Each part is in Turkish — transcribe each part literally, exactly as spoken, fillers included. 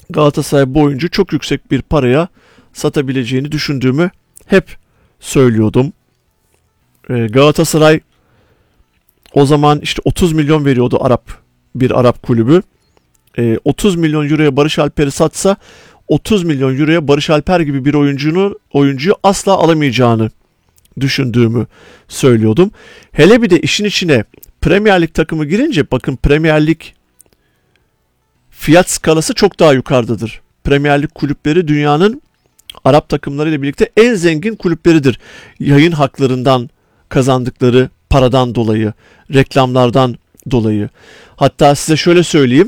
Galatasaray bu oyuncu çok yüksek bir paraya satabileceğini düşündüğümü hep söylüyordum. Ee, Galatasaray o zaman işte otuz milyon veriyordu Arap bir Arap kulübü. Ee, otuz milyon euroya Barış Alper'i satsa otuz milyon euroya Barış Alper gibi bir oyuncunun oyuncuyu asla alamayacağını düşündüğümü söylüyordum. Hele bir de işin içine Premier Lig takımı girince bakın Premier Lig fiyat skalası çok daha yukarıdadır. Premier Lig kulüpleri dünyanın Arap takımlarıyla birlikte en zengin kulüpleridir. Yayın haklarından kazandıkları paradan dolayı, reklamlardan dolayı. Hatta size şöyle söyleyeyim.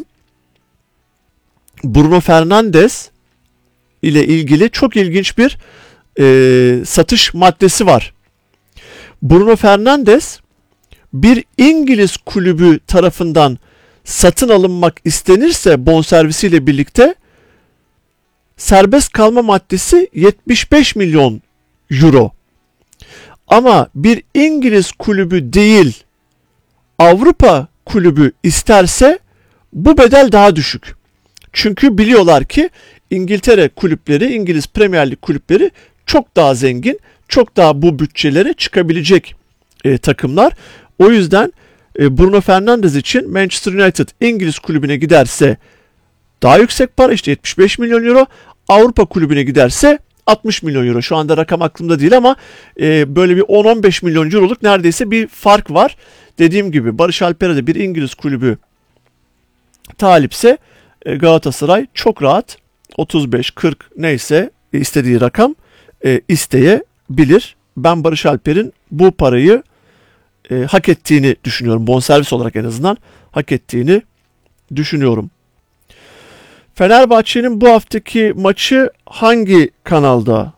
Bruno Fernandes ile ilgili çok ilginç bir e, satış maddesi var. Bruno Fernandes bir İngiliz kulübü tarafından satın alınmak istenirse bonservisiyle birlikte serbest kalma maddesi yetmiş beş milyon euro. Ama bir İngiliz kulübü değil Avrupa kulübü isterse bu bedel daha düşük. Çünkü biliyorlar ki İngiltere kulüpleri, İngiliz Premier Lig kulüpleri çok daha zengin, çok daha bu bütçelere çıkabilecek e, takımlar. O yüzden e, Bruno Fernandes için Manchester United İngiliz kulübüne giderse daha yüksek para, işte yetmiş beş milyon euro. Avrupa kulübüne giderse altmış milyon euro. Şu anda rakam aklımda değil ama e, böyle bir on on beş milyon euroluk neredeyse bir fark var. Dediğim gibi Barış Alper'e de bir İngiliz kulübü talipse e, Galatasaray çok rahat otuz beş kırk neyse istediği rakam e, isteyebilir. Ben Barış Alper'in bu parayı e, hak ettiğini düşünüyorum. Bonservis olarak en azından hak ettiğini düşünüyorum. Fenerbahçe'nin bu haftaki maçı hangi kanalda?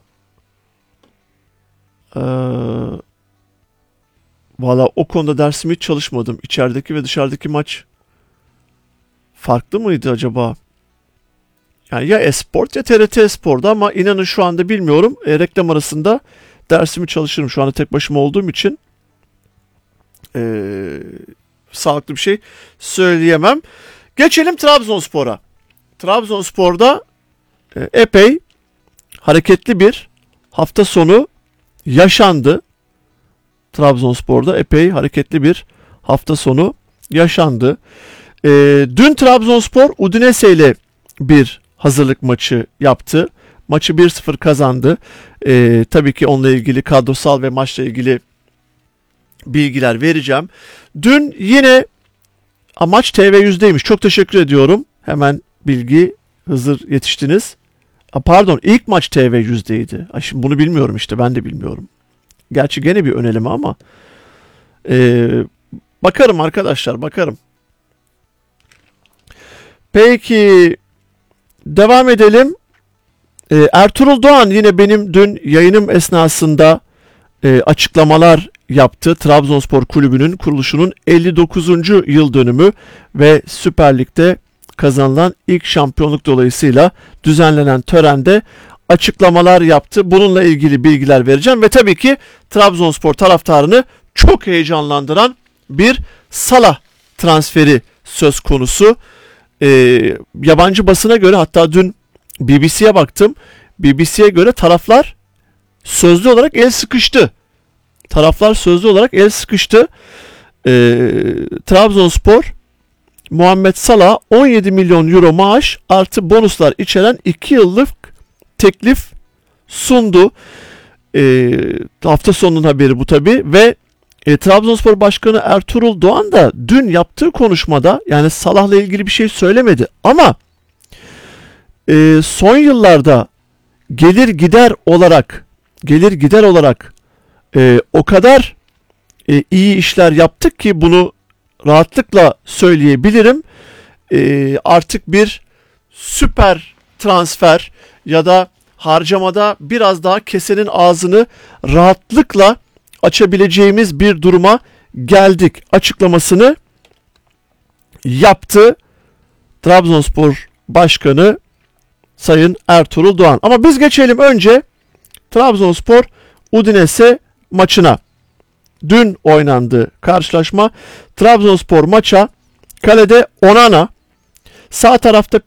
Ee, Valla o konuda dersimi hiç çalışmadım. İçerideki ve dışarıdaki maç farklı mıydı acaba? Yani ya Esport ya T R T Spor'da ama inanın şu anda bilmiyorum. E, reklam arasında dersimi çalışırım. Şu anda tek başıma olduğum için e, sağlıklı bir şey söyleyemem. Geçelim Trabzonspor'a. Trabzonspor'da e, epey hareketli bir hafta sonu yaşandı. Trabzonspor'da epey hareketli bir hafta sonu yaşandı. E, dün Trabzonspor Udinese ile bir hazırlık maçı yaptı. Maçı bir sıfır kazandı. E, tabii ki onunla ilgili kadrosal ve maçla ilgili bilgiler vereceğim. Dün yine maç T V yüzdeymiş. Çok teşekkür ediyorum. Hemen bilgi hazır yetiştiniz. A, pardon ilk maç T V yüzdeydi. Ay, şimdi bunu bilmiyorum işte, ben de bilmiyorum. Gerçi gene bir öneleme ama ee, bakarım arkadaşlar, bakarım. Peki devam edelim. Ee, Ertuğrul Doğan yine benim dün yayınım esnasında e, açıklamalar yaptı. Trabzonspor Kulübü'nün kuruluşunun elli dokuzuncu yıl dönümü ve Süper Lig'de kazanılan ilk şampiyonluk dolayısıyla düzenlenen törende açıklamalar yaptı. Bununla ilgili bilgiler vereceğim ve tabii ki Trabzonspor taraftarını çok heyecanlandıran bir Salah transferi söz konusu. Ee, yabancı basına göre, hatta dün B B C'ye baktım. B B C'ye göre taraflar sözlü olarak el sıkıştı. Taraflar sözlü olarak el sıkıştı. Ee, Trabzonspor Muhammed Salah on yedi milyon euro maaş artı bonuslar içeren iki yıllık teklif sundu. E, hafta sonunun haberi bu tabi ve e, Trabzonspor Başkanı Ertuğrul Doğan da dün yaptığı konuşmada, yani Salah'la ilgili bir şey söylemedi ama e, son yıllarda gelir gider olarak gelir gider olarak e, o kadar e, iyi işler yaptık ki bunu rahatlıkla söyleyebilirim. E, artık bir süper transfer ya da harcamada biraz daha kesenin ağzını rahatlıkla açabileceğimiz bir duruma geldik açıklamasını yaptı Trabzonspor Başkanı Sayın Ertuğrul Doğan. Ama biz geçelim önce Trabzonspor Udinese maçına. Dün oynandı karşılaşma. Trabzonspor maça kalede Onana, sağ tarafta